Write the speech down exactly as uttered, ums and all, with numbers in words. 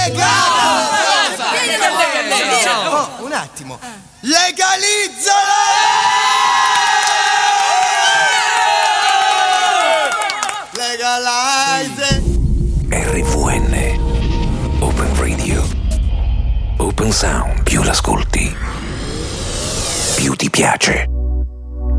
Oh, un attimo. Legalizzala! Legalize! R V N Open Radio. Open Sound. Più l'ascolti, più ti piace.